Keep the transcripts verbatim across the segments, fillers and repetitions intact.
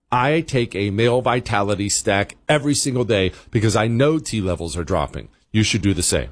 I take a male vitality stack every single day because I know T levels are dropping. You should do the same.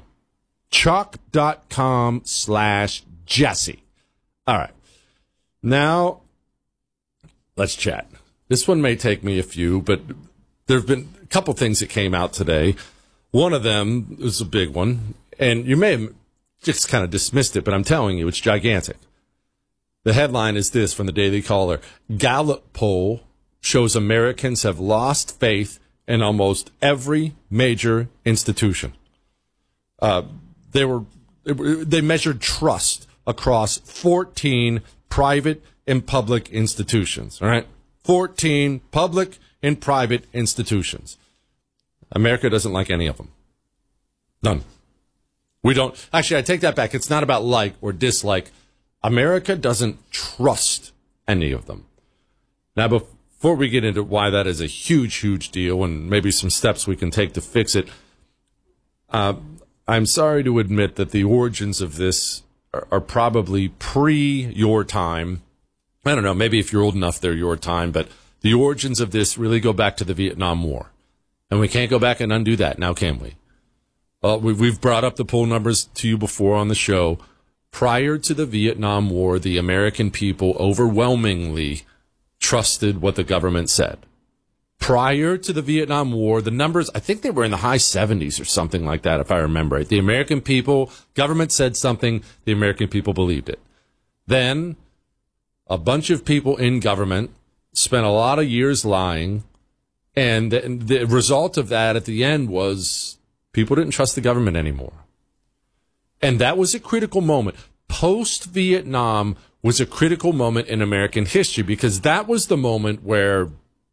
Chalk.com slash Jesse. All right. Now, let's chat. This one may take me a few, but there have been a couple things that came out today. One of them is a big one, and you may have just kind of dismissed it, but I'm telling you, it's gigantic. The headline is this from the Daily Caller. Gallup poll shows Americans have lost faith in almost every major institution. Uh, they were they measured trust across fourteen private and public institutions. All right, fourteen public and private institutions. America doesn't like any of them. None. We don't. Actually, I take that back. It's not about like or dislike. America doesn't trust any of them. Now, before we get into why that is a huge, huge deal and maybe some steps we can take to fix it, uh, I'm sorry to admit that the origins of this are, are probably pre your time. I don't know, maybe if you're old enough, they're your time, but the origins of this really go back to the Vietnam War. And we can't go back and undo that, now can we? Well, we've brought up the poll numbers to you before on the show. Prior to the Vietnam War, the American people overwhelmingly trusted what the government said. Prior to the Vietnam War, the numbers, I think they were in the high seventies or something like that, if I remember it. The American people, government said something, the American people believed it. Then, a bunch of people in government spent a lot of years lying, and the result of that at the end was people didn't trust the government anymore. And that was a critical moment. Post-Vietnam was a critical moment in American history because that was the moment where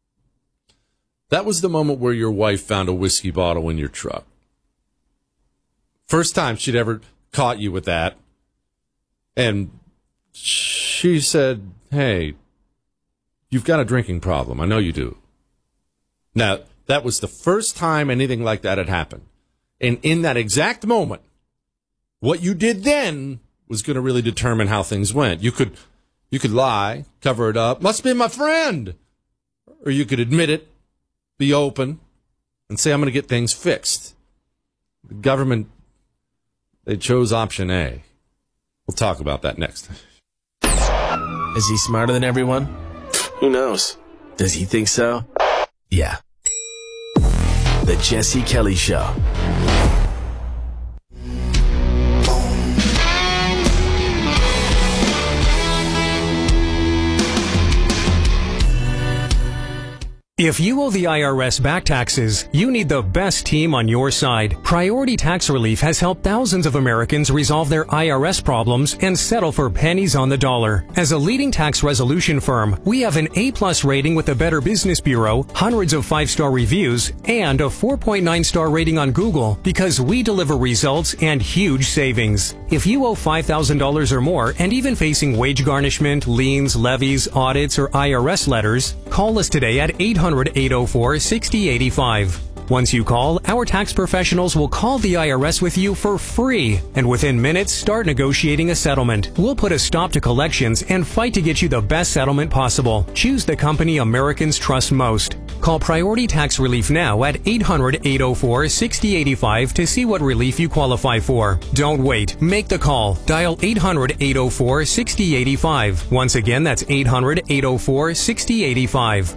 that was the moment where your wife found a whiskey bottle in your truck. First time she'd ever caught you with that. And she said, hey, you've got a drinking problem. I know you do. Now, that was the first time anything like that had happened. And in that exact moment, what you did then was going to really determine how things went. You could you could lie, cover it up, must be my friend. Or you could admit it, be open, and say, I'm going to get things fixed. The government, they chose option A. We'll talk about that next. Is he smarter than everyone? Who knows? Does he think so? Yeah. The Jesse Kelly Show. If you owe the I R S back taxes, you need the best team on your side. Priority Tax Relief has helped thousands of Americans resolve their I R S problems and settle for pennies on the dollar. As a leading tax resolution firm, we have an A-plus rating with the Better Business Bureau, hundreds of five-star reviews, and a four point nine star rating on Google because we deliver results and huge savings. If you owe five thousand dollars or more and even facing wage garnishment, liens, levies, audits, or I R S letters, call us today at eight hundred, eight oh four, six oh eight five. Once you call, our tax professionals will call the I R S with you for free, and within minutes start negotiating a settlement. We'll put a stop to collections and fight to get you the best settlement possible. Choose the company Americans trust most. Call Priority Tax Relief now at eight hundred, eight oh four, six oh eight five to see what relief you qualify for. Don't wait. Make the call. Dial eight hundred, eight oh four, six oh eight five. Once again, that's eight hundred, eight oh four, six oh eight five.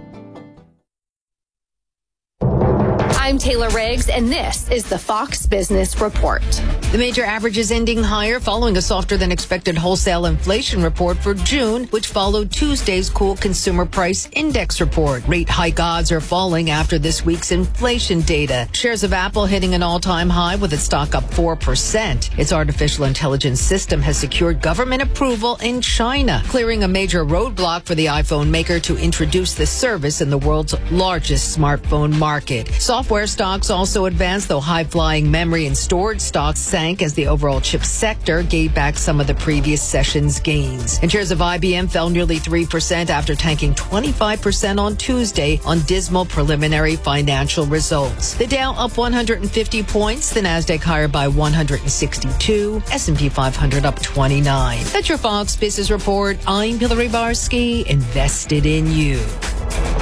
I'm Taylor Riggs, and this is the Fox Business Report. The major averages ending higher following a softer than expected wholesale inflation report for June, which followed Tuesday's cool consumer price index report. Rate hike odds are falling after this week's inflation data. Shares of Apple hitting an all-time high with its stock up four percent. Its artificial intelligence system has secured government approval in China, clearing a major roadblock for the iPhone maker to introduce the service in the world's largest smartphone market. Software stocks also advanced, though high-flying memory and storage stocks sank as the overall chip sector gave back some of the previous session's gains. And shares of I B M fell nearly three percent after tanking twenty-five percent on Tuesday on dismal preliminary financial results. The Dow up one hundred fifty points, the Nasdaq higher by one hundred sixty-two, S and P five hundred up twenty-nine. That's your Fox Business Report. I'm Hillary Barsky, invested in you.